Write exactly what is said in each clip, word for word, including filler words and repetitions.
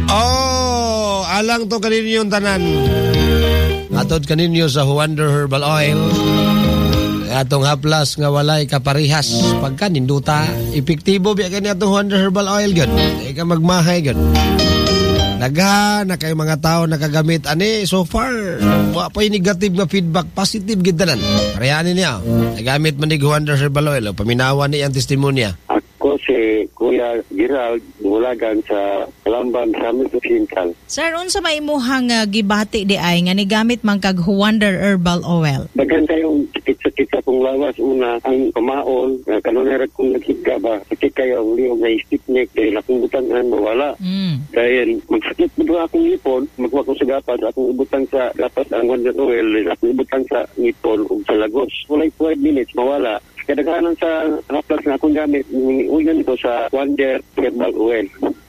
Oh, alang to kaninyo yung tanan. Atod kaninyo sa Wonder Herbal Oil. Atong haplas nga walay kaparihas. Pagka ninduta, epektibo biya kani atong Wonder Herbal Oil gud. Ay ka magmahay gud. Nagha na kay mga tao nakagamit ani so far wa pa negative nga feedback, positive gid tanan. Parehanin niya. Nagamit man ni Wonder Herbal Oil, paminawan ni ang testimonya. Ako si Kuya Gerald Bulagan sa Kalambang sa Mitusintal. Sir, unsa may imuhang uh, gibati di ay nga nigamit man kag Wonder Herbal Oil? Daghan kayong sakit-sakit sa kong lawas. Una, ang pamaon, uh, kanunera kong naghiga ba, sakit kayo ang liyong na istipnik, dahil akong butangan mawala. Mm. Dahil magsakit mo doon akong ipon, magwa ko sa gapas, akong ibutang sa gapas ang Wonder Oil, akong ibutang sa ipon o sa lagos. Walay five minutes, mawala. Kadaghanan sa haplas na akong gamit, uyan ito sa Wonder Herbal Oil.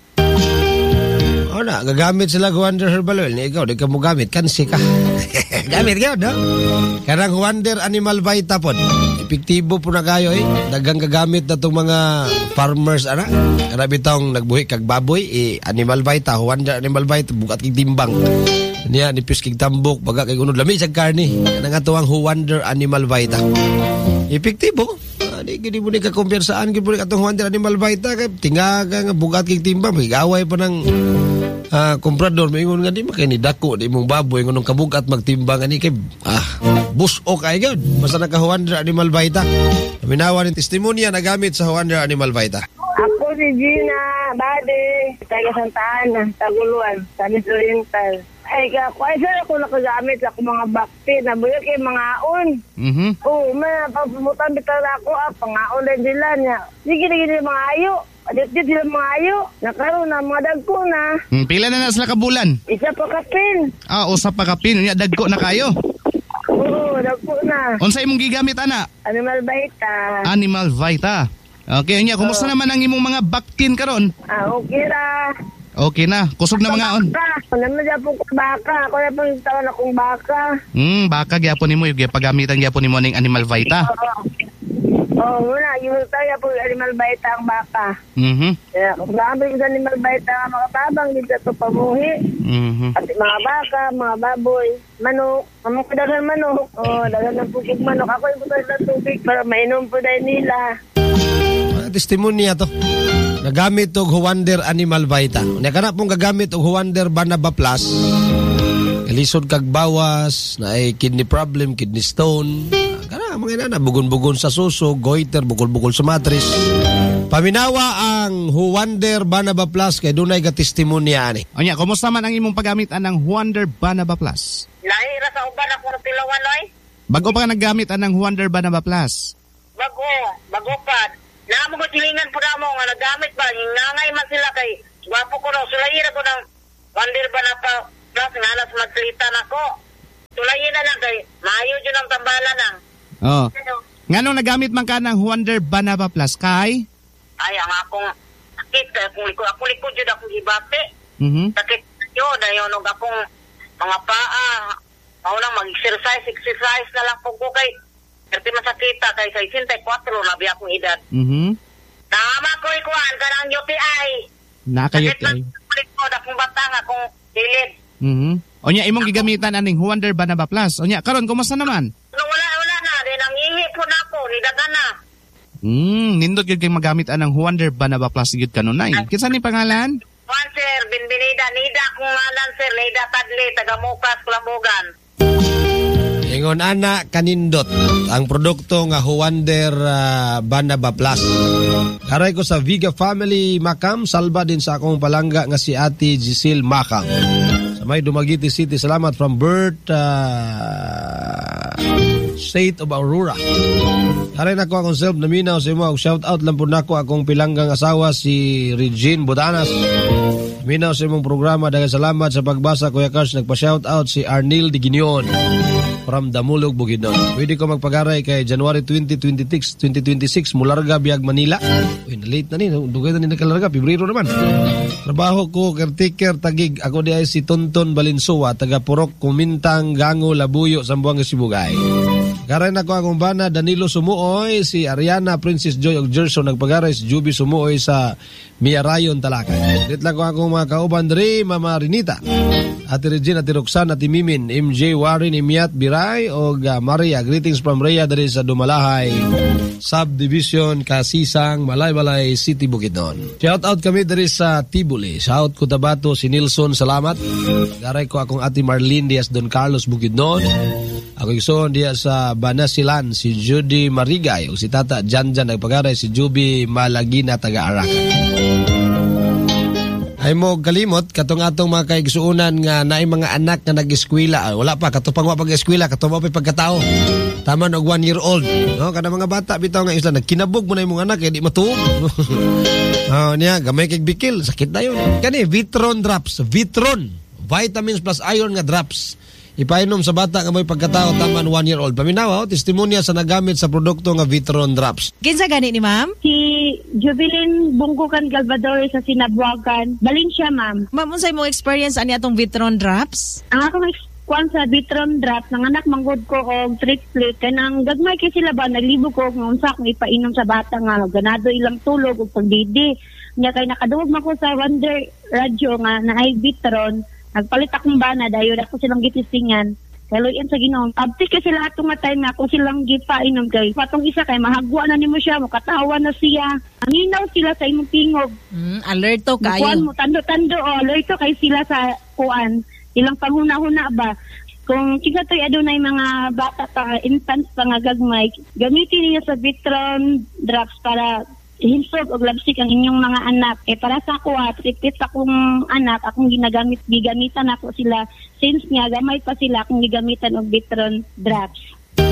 O na, gagamit sila Wonder Herbal Oil. Ikaw, di ka mo gamit. Kansi ka. Gamit ka, no? Karang Wonder Animal Vita po. Epektibo po na kayo, eh. Dagang gagamit na itong mga farmers, ana. Karang itong nagbuhi kag baboy, eh, Animal Vita, Wonder Animal Vita, bukat kig timbang. Niya, nipis kig tambok, baga kay unod lami sa karni. Ano nga ito ang Wonder Animal Vita. Epektibo. Di gini mo ni kakumpiyansaan gini mo ni katong Wonder Animal Vita kay tingaga nga bugat kig timbang magaway pa ng uh, komprador maingon nga di makay ni dako di mong baboy ngunong kabugat magtimbang ani kay ah buso kay gud basta naka Wonder Animal Vita. Minawa ni testimonya nagamit sa Wonder Animal Vita. Ako si Gina Bade, taga Santa Ana, Taguluan, San Oriental. Ay, kaya saan ako nakagamit ako mga bakti na buyo kay mga aon. Mm-hmm. Oo, may pagpumutan bitan ako, ah, pangaon din sila niya. Sige, sige, mga ayo. Adit-dit sila mga ayo. Nakaroon na mga dagko na. Hmm, pila na na sila kabulan? Isa pa kapin. Ah, usa pa kapin. Nya dagko na kayo? Oo, dagko na. Unsa imong gigamit, ana? Animal Vita. Animal Vita. Okay, nya kumusta uh, naman ang imong mga baktin karon? Ah, okay ra. Okay na. Kusog na mga on. Ako naman dyan po baka. Ako na pang tawan akong baka. Hmm, baka gyapon nimo yung pagamitan gyapon nimo ning Animal Vita. Oo. Oo, muna. Yung tayo po Animal Vita ang baka. Mhm. Yeah, kung naambil ko sa Animal Vita ang mga tabang dito ito pamuhi. Mhm. At mga baka, mga baboy, manok. Mamang ko dagan manok. Oo, dagan ng pukik manok. Ako yung putas ng tubig para mainom po dahil nila. Testimonya to. Nagamit og Wonder Animal Vita. Nya kana pong gagamit og Wonder Banaba Plus. Kalisod kag bawas na ay kidney problem, kidney stone. Kana mga inana bugon-bugon sa suso, goiter, bukol-bukol sa matris. Paminawa ang Wonder Banaba Plus kay dunay ga testimonya ani. Onya, kumusta man ang imong paggamitan ng Wonder Banaba Plus? Lahi ra sa uban ako tilawan oy. Bago pa ka naggamit ang Wonder Banaba Plus? Bago, bago pa. Namo ko tilingan po na mo nga nagamit ba nangay man sila kay gwapo ko raw sulaira ko ng Wonder Banaba Plus nga alas magsalita nako. Sulaira na lang kay maayo jud ang tambalan nang. Oh. Nganong nagamit man ka ng Wonder Banaba Plus kay? Ay ang akong sakit kay kung liko ako liko jud akong gibate. Mhm. Sakit yo dayon og akong mga paa. Mao nang mag-exercise, exercise na lang po ko kay Kasi masakita kay sixty-four labi akong edad. Mhm. Tama ko ikuan kanang U T I. Naka-U T I. Sakit ko akong batang akong dilid. Mhm. Onya imong gigamitan aning Wonder Banaba Plus. Onya karon kumusta naman? No, wala wala na din ang ihi po nako ni dagan na. Hmm, nindot gyud kay magamit anang Wonder Banaba Plus gyud kanunay. Kinsa ni pangalan? Juan sir, Binbinida, Nida kung ngalan sir, Nida Tadli, taga Mukas, Klambugan. Ingon ana kanindot ang produkto nga Wonder uh, Banaba Plus. Karay ko sa Viga Family Macam, salba din sa akong palangga nga si Ate Giselle Macam. Sa may Dumaguete City, salamat from Bert uh, State of Aurora. Karay na ko akong self naminaw sa imo. Shout out lang po na ko akong pilanggang asawa si Regine Bodanas. Minaw sa imong programa. Daghang salamat sa pagbasa, Kuya Cars. Nagpa-shout out si Arnil Diginion from Damulog, Bukidnon. Pwede ko magpagaray kay January twenty twenty-six, twenty twenty-six Mularga, Biag, Manila. Uy, na-late na ni. Dugay na ni nakalarga. Pebrero naman. Trabaho ko, caretaker, tagig. Ako di ay si Tonton Balinsuwa, taga Purok, Kumintang, Gango, Labuyo, Sambuanga, Sibugay. Karay na ko akong bana, Danilo Sumuoy, si Ariana, Princess Joy og Gerson nagpagaray, si Juby Sumuoy sa Miarayon, Talakay. Dit lang ko akong mga kauban diri, Mama Rinita, Ate Regine, Ate Roxanne, Ate Mimin, M J Warren, Imiat Biray, o uh, Maria. Greetings from Rhea diri sa Dumalahay Subdivision, Kasisang, Malay-Malay City, Bukidnon. Shout out kami diri sa Tibuli. Shout Cotabato, si Nilson, salamat. Garay ko akong Ate Marlene Diaz, Don Carlos, Bukidnon. Ako igsoon diya sa Banasilan, si Judy Marigay, o si Tata Janjan nagpagaray, si Juby Malagina, taga-Arak. Ay mo kalimot, katong atong mga kaigsuunan nga naay mga anak nga nag-eskwela. Ah, wala pa, katupang wa pag-eskwela, katupang pa pagkatao. Taman og one year old. No? Kada mga bata, bitaw nga isla, nagkinabog mo na yung mga anak, eh, di matuog. Oh, niya, gamay kay bikil, sakit na yun. Kani, Vitron Drops, Vitron, vitamins plus iron nga drops. Ipainom sa bata nga may pagkatao taman one year old. Paminawa, oh, testimonya sa nagamit sa produkto nga Vitron Drops. Kinsa gani ni ma'am? Si Jubilin Bungkukan Galvador sa Sinabuagan. Balin siya, ma'am. Ma'am, unsay mo experience ani atong Vitron Drops? Ang akong kwan sa Vitron Drops, ng anak manggod ko og triplet. Kanang gagmay kay sila ba, naglibo ko kung unsa akong ipainom sa bata nga. Ganado ilang tulog o pagdidi. Nga kay nakaduog man ko sa Wonder Radio nga na ay Vitron. Nagpalit akong bana dahil ako silang gitisingan. Kaya yan sa Ginoo. Abti ka sila atong nga time na kung silang gipainom kay. Patong isa kay mahagwa na nimo siya, makatawa na siya. Anginaw sila sa imong tingog. Mm, alerto kayo. Kuan mo, tando-tando, o, alerto kay sila sa kuan. Ilang panghuna-huna ba? Kung kisa to'y adunay mga bata pa, infants pa nga gagmay, gamitin niyo sa Vitron Drops para hinsog o labsik ang inyong mga anak. Eh para sa ako, at repeat akong anak, akong ginagamit, gigamitan ako sila. Since nga, gamay pa sila akong gigamitan og Vitron Drops.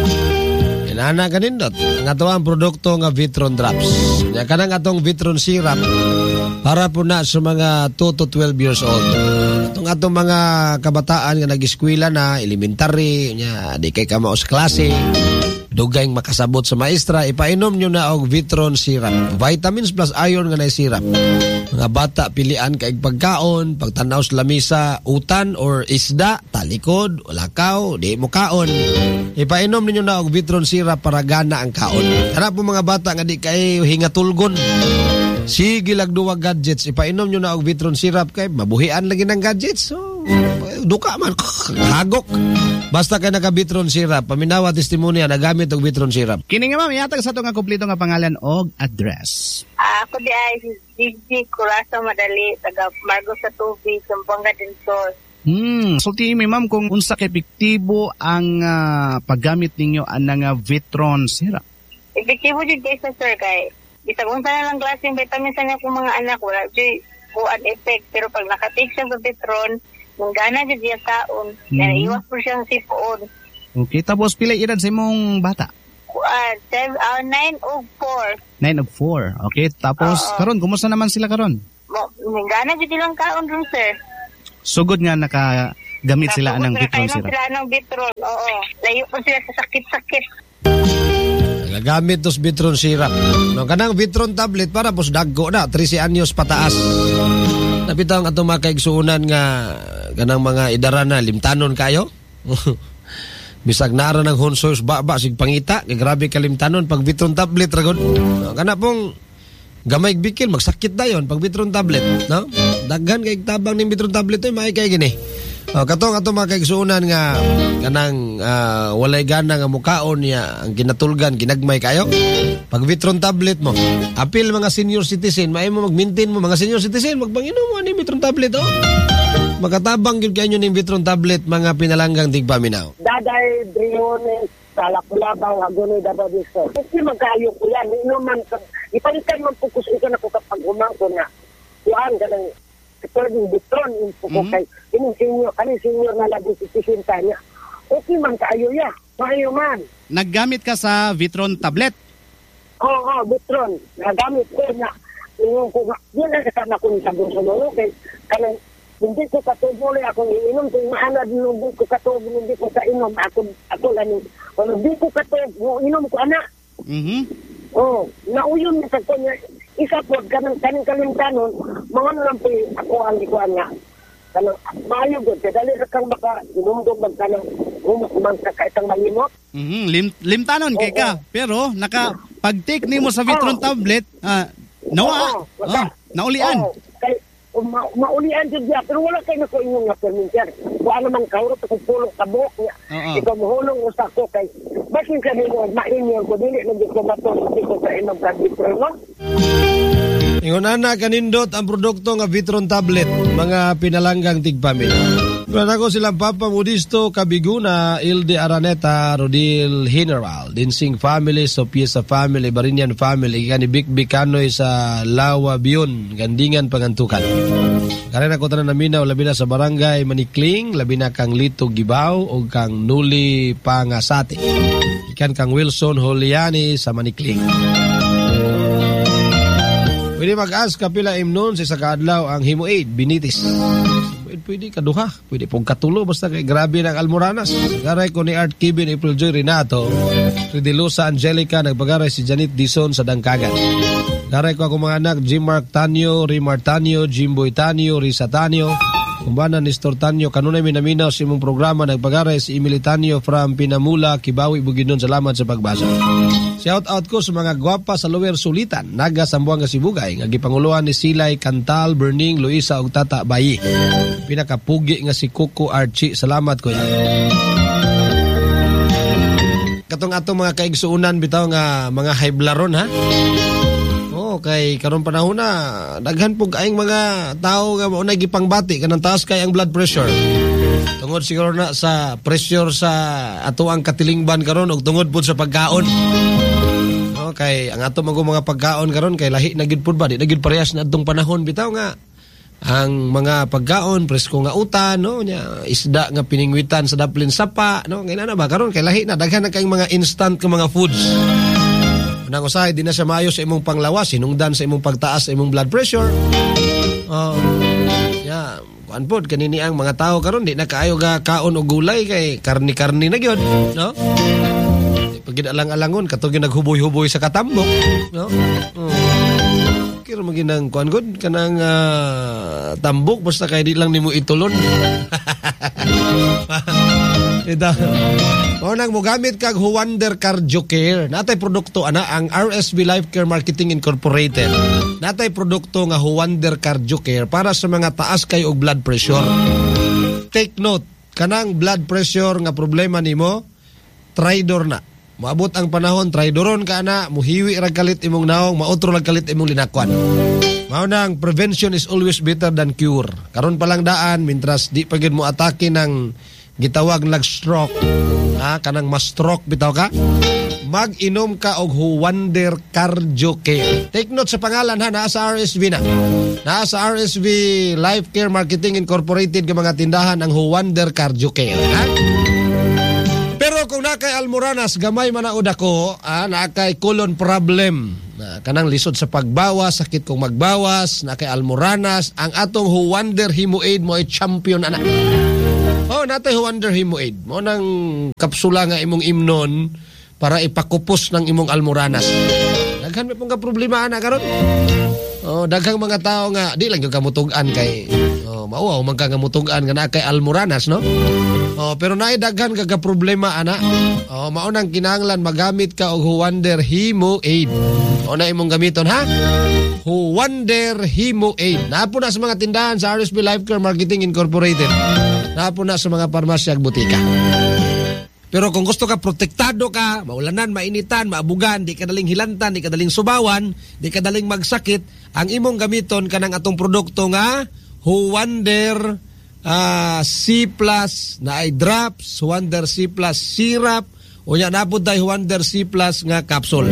Inana kanindot, ang atong produkto nga Vitron Drops. Nya kanang atong Vitron Syrup para po na sa mga two to twelve years old. Itong atong mga kabataan nga nag-eskwela na, elementary, nya di kay kamao sa klase, dugay makasabot sa maestra, ipainom nyo na og Vitron Syrup. Vitamins plus iron nga na syrup. Mga bata, pilian kaig pagkaon, pagtanaw sa lamisa, utan or isda, talikod, lakaw, di mo kaon. Ipainom ninyo na og Vitron Syrup para gana ang kaon. Harap po mga bata nga di kay hingatulgon. Sige lagduwag gadgets, ipainom nyo na og Vitron Syrup kay mabuhian lagi ng gadgets. So, duka man, hagok. Basta kay naka Vitron Syrup, paminawa testimonya nagamit og Vitron Syrup. Kini nga ma'am, ihatag sa ito nga kumpleto nga pangalan og address. Ako di ay si Gigi Curazo Madali, taga Margo sa Tubig, Zamboanga del Sur. Hmm, so tingin mi ma'am kung unsa ka epektibo ang uh, paggamit ninyo anang uh, Vitron Syrup. Epektibo jud kay sa sir kay bisag unsa na lang klaseng vitamins sa akong mga anak wala jud kuan effect, pero pag nakatake siya sa Vitron, nung gana jud siya taon, mm-hmm. kaya iwas po siyang sipoon. Okay, tapos pila edad sa imong bata? Uh, uh, nine o four. nine o four. Okay, tapos uh, karon kumusta naman sila karon? Mo gana jud ilang kaon ron sir. Sugod nga nakagamit sila anang Vitron Syrup. Sila anang Vitron, oo. Layo po sila sa sakit-sakit. Nagamit tos Vitron Syrup. No, kanang Vitron tablet para pos dagko na, thirteen anyos pataas. Napitaw nga itong mga kaigsuunan nga kanang mga idara na limtanon kayo. Bisag naara ng honsoys baba sig pangita, kay grabe kalimtanon pag Vitron tablet ragon. No, kana pong gamay bikil magsakit dayon pag Vitron tablet, no? Daghan kay tabang ning Vitron tablet ay may kay gini. Oh, katong ato mga kaigsuunan nga kanang uh, walay gana nga mukaon niya ang ginatulgan ginagmay kayo. Pag Vitron tablet mo, apil mga senior citizen, may mo mag-maintain mo mga senior citizen, magpanginom mo ni Vitron tablet oh. Makatabang gyud kayo ning Vitron tablet mga pinalanggang tigpaminaw. Daday Briones Salakulabang agonoy dababiso. Kasi magkayo ko yan, inuman ka, ipalitan man po kusuikan ako kapag umangko na. Kuhaan ka ng pwedeng Vitron, info ko kay, ining senior, kaning senior na labi sitisin niya. Okay man kayo ya, maayo man. Naggamit ka sa Vitron tablet? Oo, oh, oh, Vitron. Nagamit ko na. Ingon ko nga, yun ang kasama ko sa bunso kay kanang hindi ko katuloy akong iinom kung maanad hindi ko katuloy hindi ko sa inom ako ako lang kung hindi ko katuloy inom ko anak mhm oh nauyon na sa kanya isa po kanang kaning kalimtanon mga lang po ako ang ikuan nga kanang maayo gud dali ra kang baka inumdog mag kanang humok man ka kaitang malimot. Mhm, lim, limtanon kay ka. Pero naka pag-take nimo sa Vitron Oo. tablet, ah, nawa. Oo, Oh, basta- naulian. Oo, kay um, ma- maulian jud diya pero wala kay nako inyong nga permission. Kuan naman kauro to kung pulong ka buhok niya. Oo. Ikaw mohulong usa ko kay basin sa nimo mainyo ko dili na gid ko maton ko sa imong Vitron no. Ingon ana kanindot ang produkto nga Vitron tablet, mga pinalanggang tigpamilya. Pero ako silang Papa Modesto Kabiguna, Ilde Araneta, Rodil General, Dinsing family, Sopiesa family, Barinian family, kani Bik Bikanoy sa Lawa Biyon, Gandingan Pangantukan. Karen ako tanan naminaw labi na sa barangay Manikling, labi na kang Lito Gibaw o kang Nuli Pangasati. Ikan kang Wilson Holiani sa Manikling. Pwede mag-ask kapila imnon sa isa kaadlaw ang Himoaid, Binitis. Pwede, pwede kaduha. Pwede pong katulo basta kay grabe ng Almoranas. Garay ko ni Art Kibin, April Joy Renato, Ridilusa Angelica, nagbagaray si Janet Dison sa Dangkagan. Garay ko ako mga anak, Jim Mark Tanyo, Rimar Tanyo, Jimboy Tanyo, Risa Tanyo, Kumbana Nestor Tanyo, kanunay minaminaw sa imong programa, nagbagaray si Emily Tanyo from Pinamula, Kibawi, Bugidnon. Salamat sa pagbasa. Shout out ko sa mga gwapa sa Lower Sulitan, Naga Sambuanga Sibugay, nga gipanguluhan ni Silay Cantal, Berning, Luisa ug Tata Bayi. Pinakapugi nga si Kuko Archie. Salamat ko yan. Katong atong mga kaigsuunan bitaw nga mga haiblaron ha. Oh, kay karon panahon na daghan pug aing mga tao nga mao na gipangbati kanang taas kay ang blood pressure. Tungod siguro na sa pressure sa ato ang katilingban karon ug tungod pud sa pagkaon. Okay, ang ato mga mga pagkaon karon kay lahi na gid pud ba, di na gid parehas na adtong panahon bitaw nga ang mga pagkaon presko nga utan no nya isda nga piningwitan sa daplin sapa no ngay na ba karon kay lahi na daghan na kay mga instant nga mga foods. Nang usahay di na sa maayo sa imong panglawas, sinungdan sa imong pagtaas sa imong blood pressure. Oh. Yeah, kuan pod kanini ang mga tao karon di na kaayo ga kaon og gulay kay karni-karni na gyud, no? Pagid alang-alangon katong naghuboy-huboy sa katambok, no? Oh. Kira maginang kuan gud kanang uh, tambok basta kay di lang nimo itulon. Ida. Mao nang mogamit kag Huwander Cardio Care. Natay produkto ana ang R S V Life Care Marketing Incorporated. Natay produkto nga Huwander Cardio Care para sa mga taas kay og blood pressure. Take note, kanang blood pressure nga problema nimo, tridor na. Maabot ang panahon, tridoron ka na, muhiwi rag kalit imong naong, mautro rag kalit imong linakwan. Mao nang prevention is always better than cure. Karon pa lang daan, mintras di pagid mo atake ng gitawag lag stroke. Ha, kanang ma-stroke bitaw ka. Mag-inom ka og Huwander Cardio Care. Take note sa pangalan ha, naa sa R S V na. Naa sa R S V Life Care Marketing Incorporated nga mga tindahan ang Huwander Cardio Care. Ha? Pero kung nakay Almoranas, gamay man naud ako, ah, nakay colon problem. Na kanang lisod sa pagbawas, sakit kong magbawas, nakay Almoranas, ang atong Huwander Himoaid mo ay champion ana. Oh, natay Huwander Himoaid. Mo nang kapsula nga imong imnon para ipakupos ng imong Almoranas. Daghan may pong ka problema ana karon. Oh, daghang mga tao nga di lang yung kamutugan kay oh, mauaw man ka kamutugan nga nakay Almoranas, no? Oh, pero naay daghan ka problema ana. Oh, mao nang kinahanglan magamit ka og Huwander Himoaid. O na imong gamiton ha? Huwander Himoaid. Napo na sa mga tindahan sa R S B Life Care Marketing Incorporated. Napo na sa mga parmasya ug butika. Pero kung gusto ka protektado ka, maulanan, mainitan, maabugan, di ka daling hilantan, di ka daling subawan, di ka daling magsakit, ang imong gamiton kanang atong produkto nga Huwander uh, C plus na ay drops, Huwander C plus syrup, o yan napod tayo Huwander C plus nga capsule.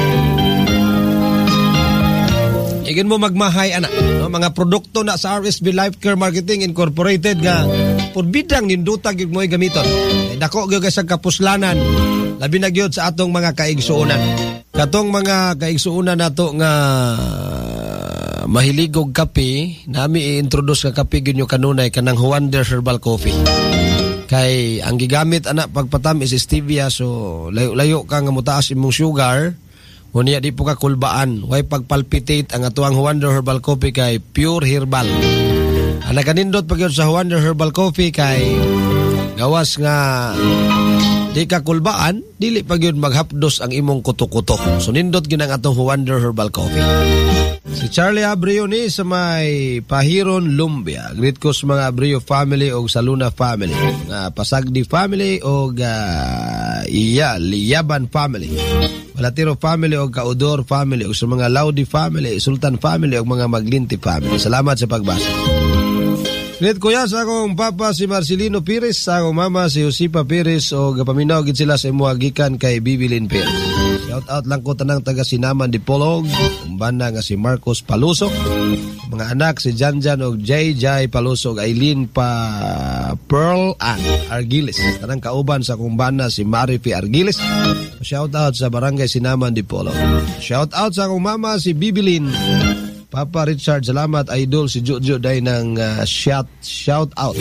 Igin mo magmahay ana, no? Mga produkto na sa R S B Life Care Marketing Incorporated nga purbidang nindutag yung mo'y gamiton. Ay dako gyud sa kapuslanan, labi na gyud sa atong mga kaigsuonan. Katong mga kaigsuonan nato nga mahiligog kape, nami i-introduce ka kape gyud kanunay kanang Huwander Herbal Coffee. Kay ang gigamit ana pagpatam is stevia, so layo-layo ka nga mutaas imong sugar. Unya di po ka kulbaan, way pagpalpitate ang atuang Huwander Herbal Coffee kay pure herbal. Ang nakanindot pag yun sa Huwander Herbal Coffee kay Gawas nga di ka kulbaan, dili pa gyud maghapdos ang imong kuto-kuto. So nindot gyud ang atong Wonder Herbal Coffee. Si Charlie Abreu ni sa may Pahiron, Lumbia. Greet ko sa mga Abreu family o sa Luna family. Nga Pasagdi family o uh, iya, Liyaban family. Malatiro family o Kaudor family o sa mga Laudi family, Sultan family o mga Maglinti family. Salamat sa pagbasa. Greet ko ya sa akong papa si Marcelino Pires, sa akong mama si Josipa Pires o gapaminaw gid sila sa imuha gikan kay Bibilin Pires. Shout out lang ko tanang taga Sinaman di Polog, umbana nga si Marcos Palusok, mga anak si Janjan o Jay Jay Palusok, Aileen pa Pearl Ann Argiles, tanang kauban sa kumbana si Marifi Argiles. Shout out sa barangay Sinaman di Polog. Shout out sa akong mama si Bibilin. Papa Richard, salamat. Idol si Jojo day ng uh, shout, shout out.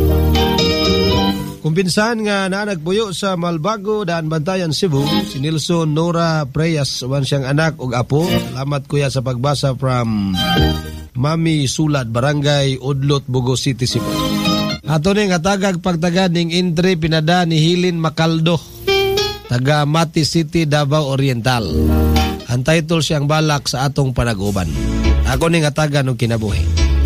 Kumpinsan nga na nagpuyo sa Malbago, Daan Bantayan, Cebu, si Nilson Nora Preyas, uban siyang anak ug apo. Salamat kuya sa pagbasa from Mami Sulad, Barangay Udlot, Bugo City, Cebu. Ato ning hatagag pagtagad ning entry pinada ni Hilin Macaldo, taga Mati City, Davao Oriental. Ang title siyang balak sa atong panag-uban. Ako ning atagan ng kinabuhi.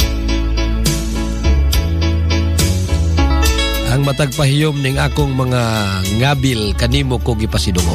Ang matagpahiyom ning akong mga ngabil kanimo ko gipasidungog.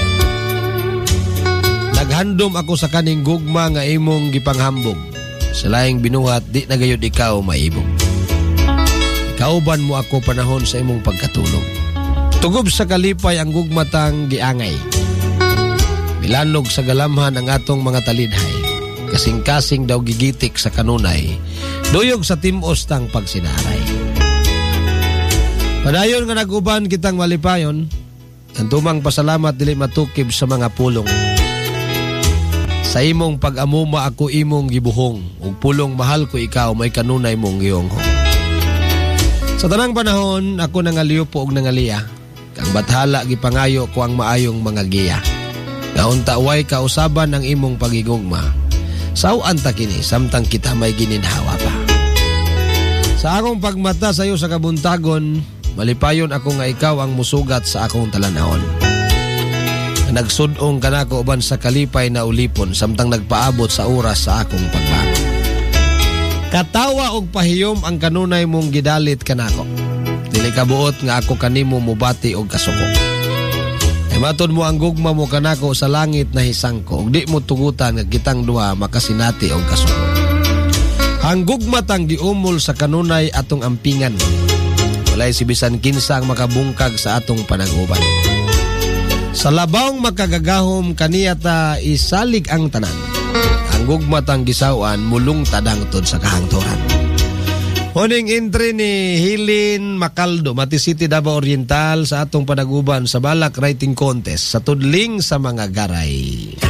Naghandom ako sa kaning gugma nga imong gipanghambog. Sa laing binuhat, di na gayud ikaw maibog. Kauban mo ako panahon sa imong pagkatulog. Tugob sa kalipay ang gugmatang giangay. Milanog sa galamhan ang atong mga talidhay. Kasing-kasing daw gigitik sa kanunay, duyog sa timos tang pagsinaray. Padayon nga naguban kitang malipayon, ang tumang pasalamat dili matukib sa mga pulong. Sa imong pag-amuma ako imong gibuhong, ug pulong mahal ko ikaw may kanunay mong giyonghong. Sa tanang panahon, ako nangaliupo og nangaliya, kang bathala gipangayo ko ang maayong mga giya. Gaunta way kausaban ang imong pagigugma. Saan ta kini samtang kita may gininhawa pa. Sa akong pagmata sa iyo sa kabuntagon, malipayon ako nga ikaw ang musugat sa akong talanahon. Nagsudong kanako uban sa kalipay na ulipon samtang nagpaabot sa oras sa akong pagbangon. Katawa og pahiyom ang kanunay mong gidalit kanako. Dili kabuot nga ako kanimo mubati og kasuko. Matod mo ang gugma mo kanako sa langit na hisangko, ug di mo tugutan nga kitang duha makasinati og kasuko. Ang gugma tang giumol sa kanunay atong ampingan. Walay si bisan kinsa ang makabungkag sa atong panag-uban. Sa labawng makagagahom kaniya ta isalig ang tanan. Ang gugma tang gisawan mulong tadangtod sa kahangturan. Huning entry ni Hilin Macaldo, Mati City, Davao Oriental sa atong panaguban sa balak writing contest sa tudling sa mga garay.